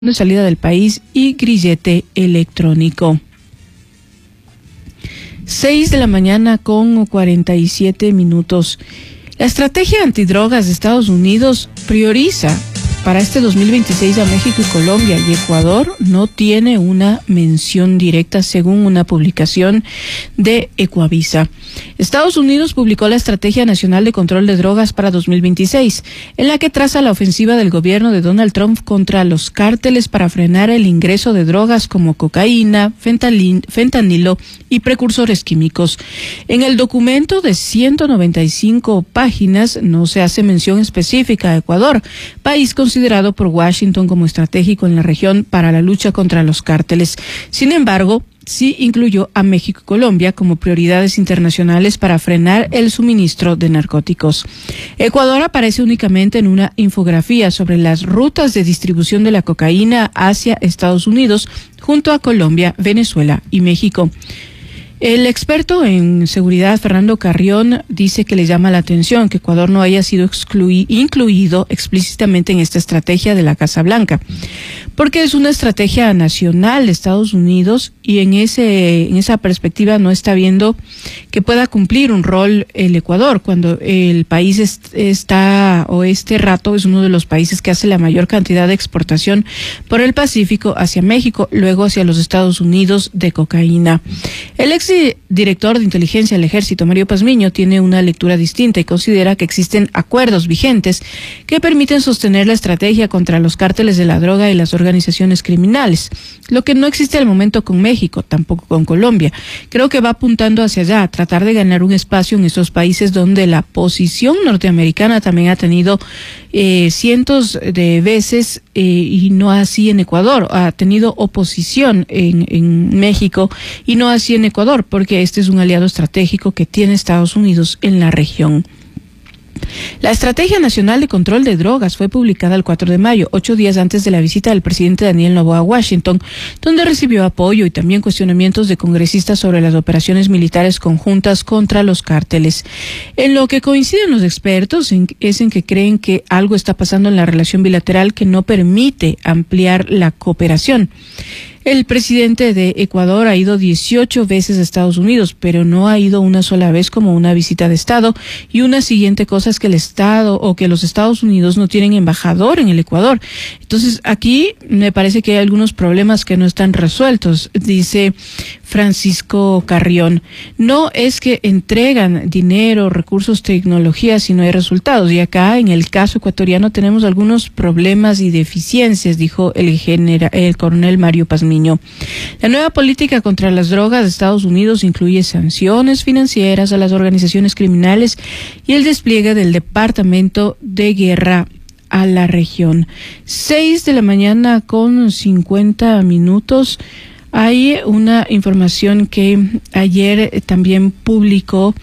de salida del país y grillete electrónico. 6:47 a.m. La estrategia antidrogas de Estados Unidos prioriza para este 2026 a México y Colombia, y Ecuador no tiene una mención directa, según una publicación de Ecuavisa. Estados Unidos publicó la Estrategia Nacional de Control de Drogas para 2026, en la que traza la ofensiva del gobierno de Donald Trump contra los cárteles para frenar el ingreso de drogas como cocaína, fentanilo y precursores químicos. En el documento de 195 páginas no se hace mención específica a Ecuador, país considerado por Washington como estratégico en la región para la lucha contra los cárteles. Sin embargo, sí incluyó a México y Colombia como prioridades internacionales para frenar el suministro de narcóticos. Ecuador aparece únicamente en una infografía sobre las rutas de distribución de la cocaína hacia Estados Unidos, junto a Colombia, Venezuela y México. El experto en seguridad, Fernando Carrión, dice que le llama la atención que Ecuador no haya sido incluido explícitamente en esta estrategia de la Casa Blanca, porque es una estrategia nacional de Estados Unidos, y en esa perspectiva no está viendo que pueda cumplir un rol el Ecuador, cuando el país este rato es uno de los países que hace la mayor cantidad de exportación por el Pacífico hacia México, luego hacia los Estados Unidos de cocaína. El director de inteligencia del Ejército, Mario Pazmiño, tiene una lectura distinta y considera que existen acuerdos vigentes que permiten sostener la estrategia contra los cárteles de la droga y las organizaciones criminales, lo que no existe al momento con México, tampoco con Colombia. Creo que va apuntando hacia allá, a tratar de ganar un espacio en estos países donde la posición norteamericana también ha tenido cientos de veces, y no así en Ecuador. Ha tenido oposición en México y no así en Ecuador, porque este es un aliado estratégico que tiene Estados Unidos en la región. La Estrategia Nacional de Control de Drogas fue publicada el 4 de mayo, 8 días antes de la visita del presidente Daniel Noboa a Washington, donde recibió apoyo y también cuestionamientos de congresistas sobre las operaciones militares conjuntas contra los cárteles. En lo que coinciden los expertos es en que creen que algo está pasando en la relación bilateral que no permite ampliar la cooperación. El presidente de Ecuador ha ido 18 veces a Estados Unidos, pero no ha ido una sola vez como una visita de Estado. Y una siguiente cosa es que los Estados Unidos no tienen embajador en el Ecuador. Entonces, aquí me parece que hay algunos problemas que no están resueltos, dice Francisco Carrión. No es que entregan dinero, recursos, tecnología si no hay resultados. Y acá, en el caso ecuatoriano, tenemos algunos problemas y deficiencias, dijo el coronel Mario Pazmiño. La nueva política contra las drogas de Estados Unidos incluye sanciones financieras a las organizaciones criminales y el despliegue del Departamento de Guerra a la región. 6:50 a.m. Hay una información que ayer también publicó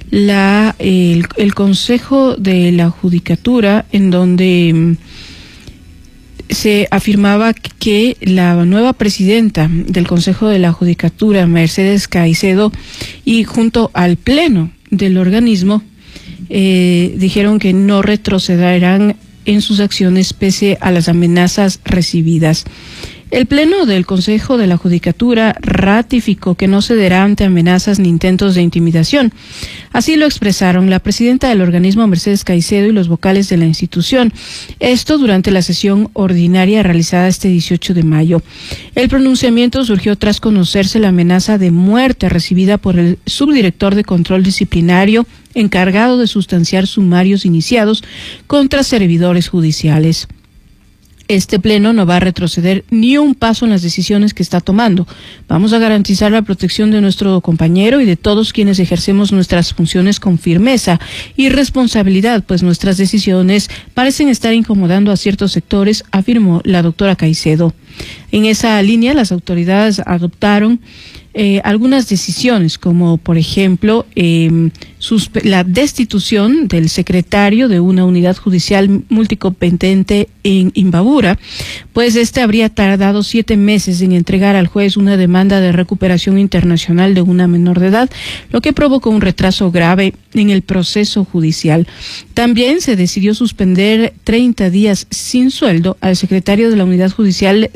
el Consejo de la Judicatura, en donde se afirmaba que la nueva presidenta del Consejo de la Judicatura, Mercedes Caicedo, y junto al pleno del organismo, dijeron que no retrocederán en sus acciones pese a las amenazas recibidas. El Pleno del Consejo de la Judicatura ratificó que no cederá ante amenazas ni intentos de intimidación. Así lo expresaron la presidenta del organismo, Mercedes Caicedo, y los vocales de la institución. Esto durante la sesión ordinaria realizada este 18 de mayo. El pronunciamiento surgió tras conocerse la amenaza de muerte recibida por el subdirector de control disciplinario encargado de sustanciar sumarios iniciados contra servidores judiciales. Este pleno no va a retroceder ni un paso en las decisiones que está tomando. Vamos a garantizar la protección de nuestro compañero y de todos quienes ejercemos nuestras funciones con firmeza y responsabilidad, pues nuestras decisiones parecen estar incomodando a ciertos sectores, afirmó la doctora Caicedo. En esa línea, las autoridades adoptaron algunas decisiones, como por ejemplo la destitución del secretario de una unidad judicial multicompetente en Imbabura, pues este habría tardado 7 meses en entregar al juez una demanda de recuperación internacional de una menor de edad, lo que provocó un retraso grave en el proceso judicial. También se decidió suspender 30 días sin sueldo al secretario de la unidad judicial